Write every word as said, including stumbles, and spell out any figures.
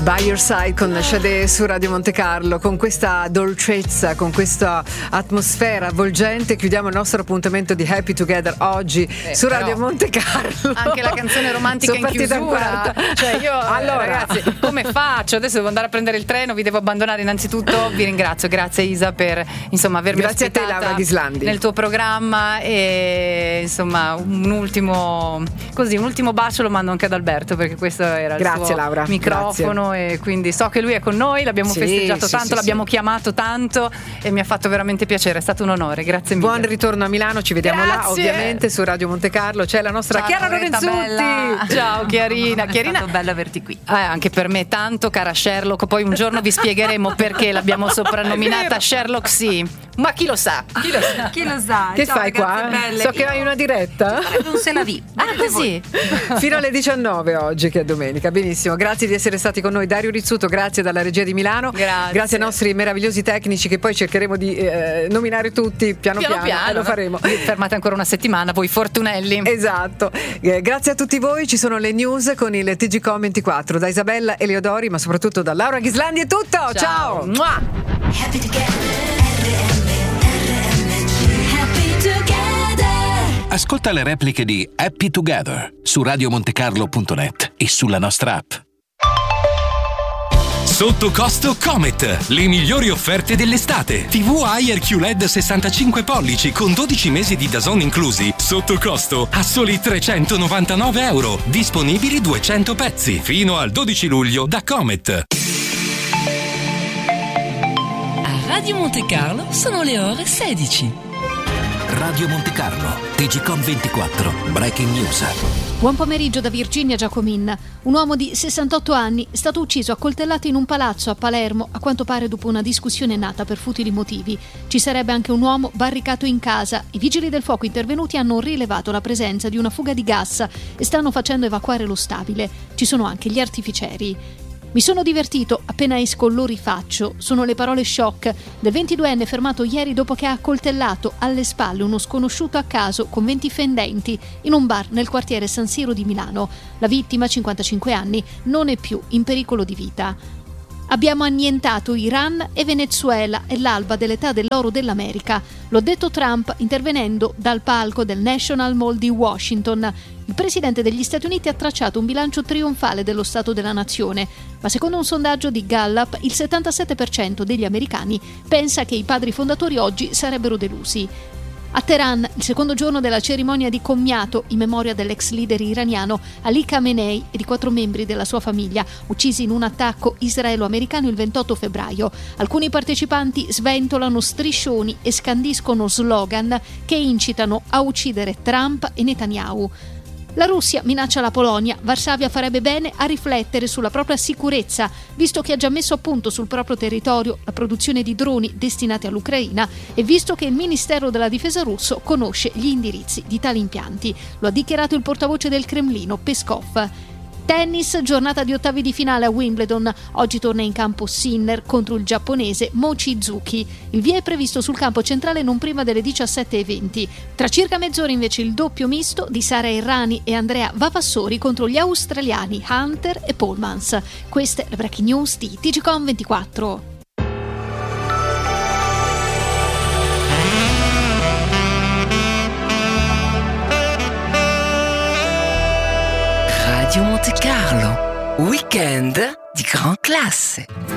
By Your Side con Sade su Radio Monte Carlo. Con questa dolcezza, con questa atmosfera avvolgente chiudiamo il nostro appuntamento di Happy Together oggi eh, su Radio Monte Carlo. Anche la canzone romantica in chiusura, cioè io allora ragazzi come faccio? Adesso devo andare a prendere il treno, vi devo abbandonare. Innanzitutto vi ringrazio, grazie Isa per insomma avermi grazie ospitata a te, Laura Ghislandi, nel tuo programma, e insomma un ultimo così un ultimo bacio lo mando anche ad Alberto, perché questo era grazie, il suo Laura, microfono, grazie. E quindi so che lui è con noi, l'abbiamo sì, festeggiato sì, tanto, sì, l'abbiamo sì. chiamato tanto e mi ha fatto veramente piacere, è stato un onore, grazie mille. Buon ritorno a Milano, ci vediamo grazie. là ovviamente su Radio Monte Carlo. C'è la nostra Ciao, Chiara Lorenzutti. Ciao Chiarina. Chiarina, è stato bello averti qui. Eh, anche per me tanto, cara Sherlock, poi un giorno vi spiegheremo perché l'abbiamo soprannominata Sherlock sì. Ma chi lo sa? Chi lo sa? Chi lo sa? Che Ciao, fai qua? Belle. So che Io... hai una diretta. Non se la vi. Ah, così? Fino alle diciannove oggi, che è domenica. Benissimo, grazie di essere stati con noi. Dario Rizzuto, grazie dalla regia di Milano. Grazie. Grazie ai nostri meravigliosi tecnici, che poi cercheremo di eh, nominare tutti piano piano, piano, piano e lo faremo. Fermate ancora una settimana, voi fortunelli. Esatto. Eh, grazie a tutti voi. Ci sono le news con il T G Com ventiquattro da Isabella Eleodori, ma soprattutto da Laura Ghislandi. È tutto. Ciao. Ciao. Happy together. Ascolta le repliche di Happy Together su radio montecarlo punto net e sulla nostra app. Sotto costo Comet, le migliori offerte dell'estate. tivù I R Q L E D sessantacinque pollici con dodici mesi di D A Z N inclusi, sotto costo a soli trecentonovantanove euro. Disponibili duecento pezzi fino al dodici luglio da Comet. A Radio Monte Carlo sono le ore sedici. Radio Monte Carlo, T G Com ventiquattro, Breaking News. Buon pomeriggio da Virginia Giacomin. Un uomo di sessantotto anni è stato ucciso a coltellate in un palazzo a Palermo, a quanto pare dopo una discussione nata per futili motivi. Ci sarebbe anche un uomo barricato in casa. I vigili del fuoco intervenuti hanno rilevato la presenza di una fuga di gas e stanno facendo evacuare lo stabile. Ci sono anche gli artificieri. Mi sono divertito, appena esco lo rifaccio. Sono le parole shock del ventiduenne fermato ieri dopo che ha accoltellato alle spalle uno sconosciuto a caso con venti fendenti in un bar nel quartiere San Siro di Milano. La vittima, cinquantacinque anni, non è più in pericolo di vita. Abbiamo annientato Iran e Venezuela, è l'alba dell'età dell'oro dell'America. Lo ha detto Trump intervenendo dal palco del National Mall di Washington. Il presidente degli Stati Uniti ha tracciato un bilancio trionfale dello Stato della Nazione, ma secondo un sondaggio di Gallup il settantasette per cento degli americani pensa che i padri fondatori oggi sarebbero delusi. A Teheran, il secondo giorno della cerimonia di commiato in memoria dell'ex leader iraniano Ali Khamenei e di quattro membri della sua famiglia, uccisi in un attacco israelo-americano il ventotto febbraio. Alcuni partecipanti sventolano striscioni e scandiscono slogan che incitano a uccidere Trump e Netanyahu. La Russia minaccia la Polonia. Varsavia farebbe bene a riflettere sulla propria sicurezza, visto che ha già messo a punto sul proprio territorio la produzione di droni destinati all'Ucraina e visto che il Ministero della Difesa russo conosce gli indirizzi di tali impianti. Lo ha dichiarato il portavoce del Cremlino, Peskov. Tennis, giornata di ottavi di finale a Wimbledon. Oggi torna in campo Sinner contro il giapponese Mochizuki. Il via è previsto sul campo centrale non prima delle diciassette e venti. Tra circa mezz'ora invece il doppio misto di Sara Errani e Andrea Vavassori contro gli australiani Hunter e Polmans. Queste le breaking news di T G Com ventiquattro. Radio Monte Carlo, weekend di gran classe.